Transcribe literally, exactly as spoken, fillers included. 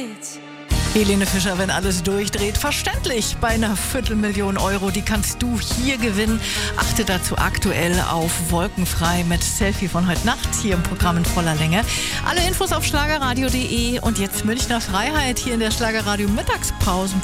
Helene Fischer, wenn alles durchdreht, verständlich bei einer Viertelmillion Euro, die kannst du hier gewinnen. Achte dazu aktuell auf Wolkenfrei mit Selfie von heute Nacht hier im Programm in voller Länge. Alle Infos auf schlagerradio punkt de und jetzt Münchner Freiheit hier in der Schlagerradio Mittagspause.